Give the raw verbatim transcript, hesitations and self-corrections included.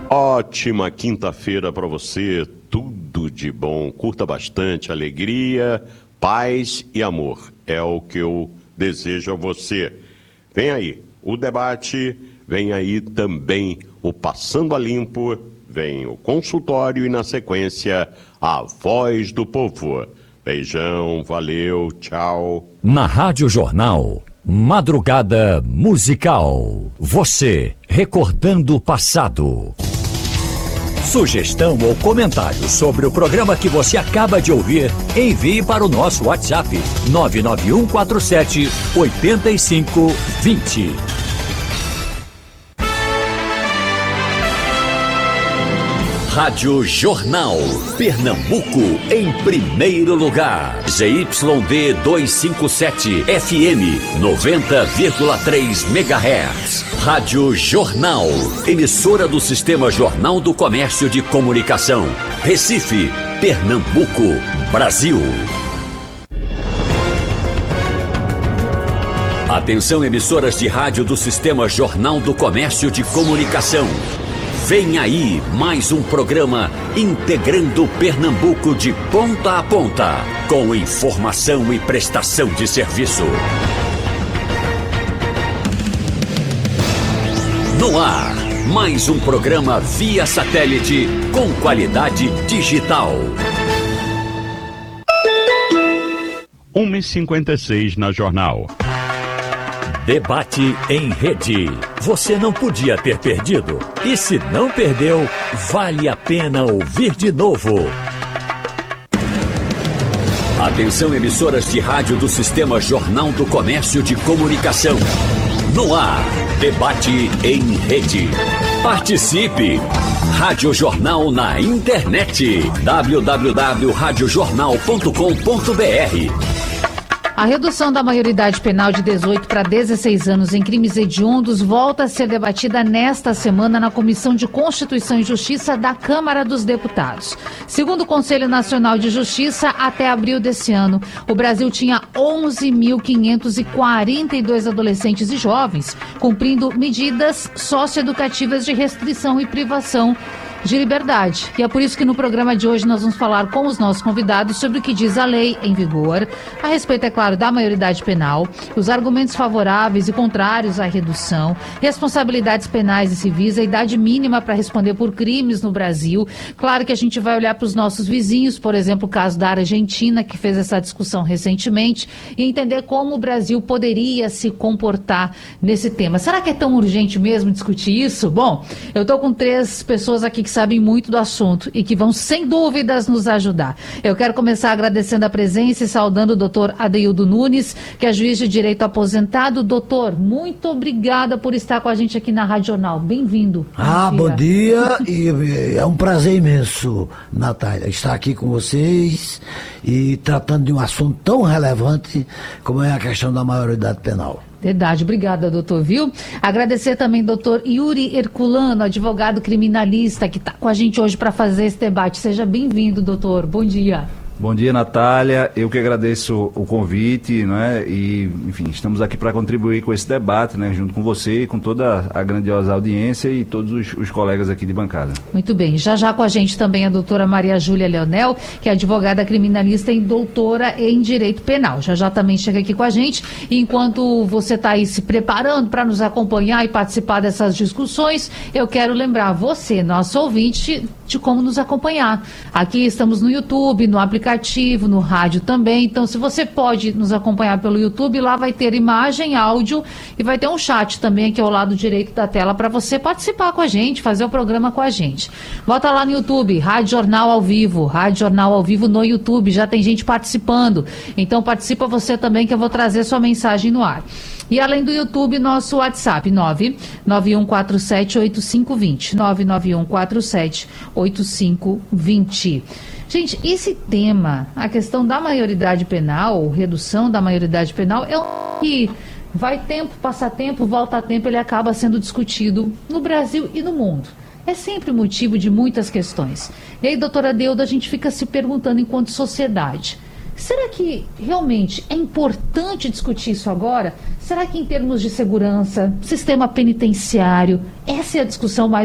Ótima quinta-feira para você, tudo de bom, curta bastante, alegria, paz e amor, é o que eu desejo a você. Vem aí o debate, vem aí também o Passando a Limpo, vem o consultório e na sequência a Voz do Povo. Beijão, valeu, tchau. Na Rádio Jornal, Madrugada Musical, você recordando o passado. Sugestão ou comentário sobre o programa que você acaba de ouvir, envie para o nosso WhatsApp nove nove um quatro sete oito cinco dois zero. Rádio Jornal, Pernambuco em primeiro lugar. Z Y D duzentos e cinquenta e sete F M, noventa vírgula três megahertz. Rádio Jornal, emissora do Sistema Jornal do Comércio de Comunicação. Recife, Pernambuco, Brasil. Atenção, emissoras de rádio do Sistema Jornal do Comércio de Comunicação. Vem aí mais um programa integrando Pernambuco de ponta a ponta, com informação e prestação de serviço. No ar, mais um programa via satélite com qualidade digital. uma e cinquenta e seis na Jornal. Debate em rede. Você não podia ter perdido. E se não perdeu, vale a pena ouvir de novo. Atenção, emissoras de rádio do Sistema Jornal do Comércio de Comunicação. No ar, debate em rede. Participe! Rádio Jornal na internet. w w w ponto rádio jornal ponto com ponto b r. A redução da maioridade penal de dezoito para dezesseis anos em crimes hediondos volta a ser debatida nesta semana na Comissão de Constituição e Justiça da Câmara dos Deputados. Segundo o Conselho Nacional de Justiça, até abril desse ano, o Brasil tinha onze mil quinhentos e quarenta e dois adolescentes e jovens cumprindo medidas socioeducativas de restrição e privação de liberdade. E é por isso que no programa de hoje nós vamos falar com os nossos convidados sobre o que diz a lei em vigor, a respeito, é claro, da maioridade penal, os argumentos favoráveis e contrários à redução, responsabilidades penais e civis, a idade mínima para responder por crimes no Brasil. Claro que a gente vai olhar para os nossos vizinhos, por exemplo, o caso da Argentina, que fez essa discussão recentemente, e entender como o Brasil poderia se comportar nesse tema. Será que é tão urgente mesmo discutir isso? Bom, eu estou com três pessoas aqui que sabem muito do assunto e que vão, sem dúvidas, nos ajudar. Eu quero começar agradecendo a presença e saudando o doutor Adeildo Nunes, que é juiz de direito aposentado. Doutor, muito obrigada por estar com a gente aqui na Rádio Jornal. Bem-vindo. Ah, bom dia, e é um prazer imenso, Natália, estar aqui com vocês e tratando de um assunto tão relevante como é a questão da maioridade penal. Verdade, obrigada, doutor, viu? Agradecer também doutor Yuri Herculano, advogado criminalista, que está com a gente hoje para fazer esse debate. Seja bem-vindo, doutor. Bom dia. Bom dia, Natália. Eu que agradeço o convite, né? E, enfim, estamos aqui para contribuir com esse debate, né? Junto com você e com toda a grandiosa audiência e todos os, os colegas aqui de bancada. Muito bem. Já já com a gente também a doutora Maria Júlia Leonel, que é advogada criminalista e doutora em Direito Penal. Já já também chega aqui com a gente. E enquanto você está aí se preparando para nos acompanhar e participar dessas discussões, eu quero lembrar você, nosso ouvinte, de como nos acompanhar. Aqui estamos no YouTube, no aplicativo, no rádio também. Então, se você pode nos acompanhar pelo YouTube, lá vai ter imagem, áudio e vai ter um chat também aqui ao lado direito da tela para você participar com a gente, fazer o programa com a gente. Bota lá no YouTube, Rádio Jornal ao vivo, Rádio Jornal ao vivo no YouTube, já tem gente participando. Então, participa você também que eu vou trazer sua mensagem no ar. E além do YouTube, nosso WhatsApp, nove nove um quatro sete oito cinco dois zero, nove nove um quatro sete oito cinco dois zero. Gente, esse tema, a questão da maioridade penal, redução da maioridade penal, é um que vai tempo, passa tempo, volta tempo, ele acaba sendo discutido no Brasil e no mundo. É sempre motivo de muitas questões. E aí, doutora Adeildo, a gente fica se perguntando enquanto sociedade, será que realmente é importante discutir isso agora? Será que em termos de segurança, sistema penitenciário, essa é a discussão mais